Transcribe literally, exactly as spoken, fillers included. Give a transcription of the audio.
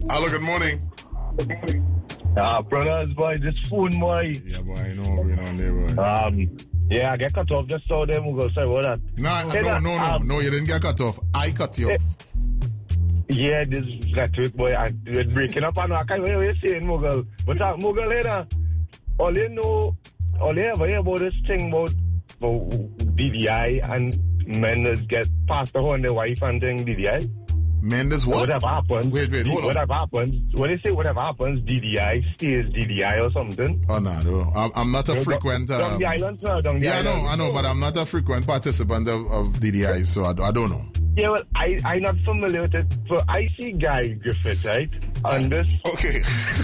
Hello, good morning. Ah, uh, brothers, boy, this phone, boy. Yeah, boy, I know what's going on there, boy. Um, yeah, I get cut off just so them go say what that. Nah, hey, no, that, no, no, um, no, you didn't get cut off. I cut you off. Yeah, this rhetoric, boy, I, we're breaking up. I know, I can't hear what you're saying, Mughal. But uh, Mughal, later, all you know, all you ever hear about this thing about, about D D I and men that get passed on their wife and thing, D D I. Mendes what? Whatever happens. Wait, wait, hold whatever on. happens. When they say whatever happens, D D I stays D D I or something. Oh, no, no. I'm, I'm not a No, frequent... Down, Um, down the island, sir. Down the yeah, I island. know, I know, but I'm not a frequent participant of, of D D I, so I, I don't know. Yeah, well, I, I'm not familiar with it. So I see Guy Griffith, right? On this... Okay.